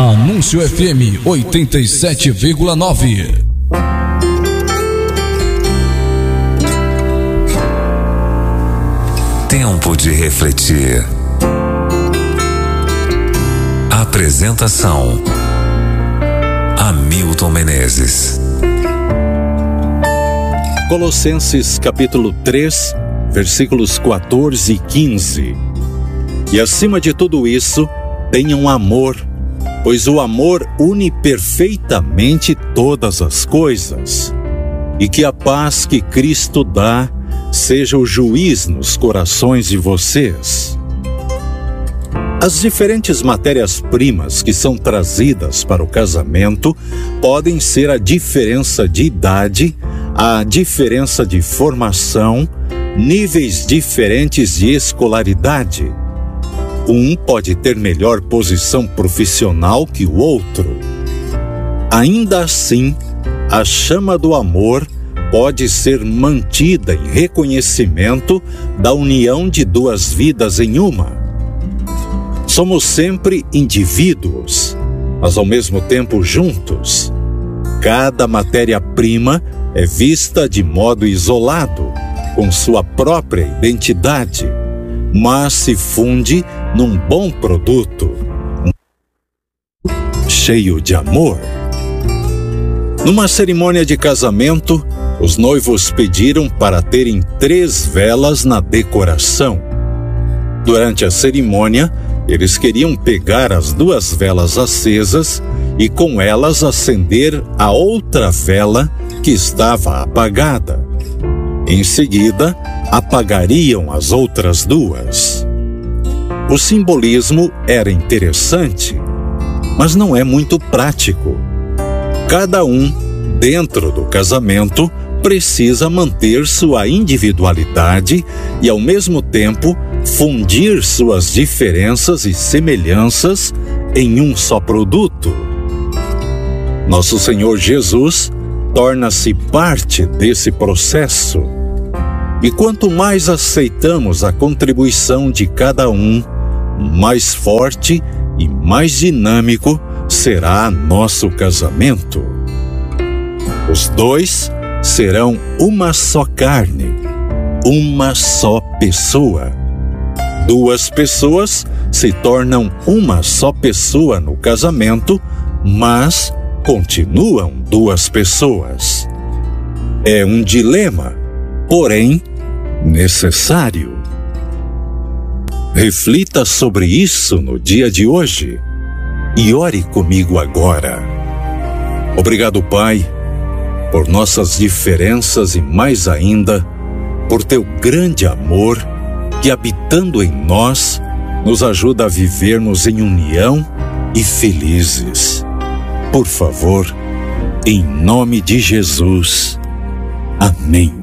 Anúncio FM 87,9. Tempo de refletir. Apresentação: Hamilton Menezes. Colossenses capítulo 3, versículos 14 e 15. E acima de tudo isso, tenham amor, pois o amor une perfeitamente todas as coisas. E que a paz que Cristo dá seja o juiz nos corações de vocês. As diferentes matérias-primas que são trazidas para o casamento podem ser a diferença de idade, a diferença de formação, níveis diferentes de escolaridade. Um pode ter melhor posição profissional que o outro. Ainda assim, a chama do amor pode ser mantida em reconhecimento da união de duas vidas em uma. Somos sempre indivíduos, mas ao mesmo tempo juntos. Cada matéria-prima é vista de modo isolado, com sua própria identidade, mas se funde num bom produto, cheio de amor. Numa cerimônia de casamento, os noivos pediram para terem 3 velas na decoração. Durante a cerimônia, eles queriam pegar as 2 velas acesas e com elas acender a outra vela que estava apagada. Em seguida, apagariam as outras 2. O simbolismo era interessante, mas não é muito prático. Cada um, dentro do casamento, precisa manter sua individualidade e, ao mesmo tempo, fundir suas diferenças e semelhanças em um só produto. Nosso Senhor Jesus torna-se parte desse processo. E quanto mais aceitamos a contribuição de cada um, mais forte e mais dinâmico será nosso casamento. Os 2 serão uma só carne, uma só pessoa. 2 pessoas se tornam uma só pessoa no casamento, mas continuam 2 pessoas. É um dilema, porém necessário. Reflita sobre isso no dia de hoje e ore comigo agora. Obrigado, Pai, por nossas diferenças e mais ainda, por teu grande amor que, habitando em nós, nos ajuda a vivermos em união e felizes. Por favor, em nome de Jesus. Amém.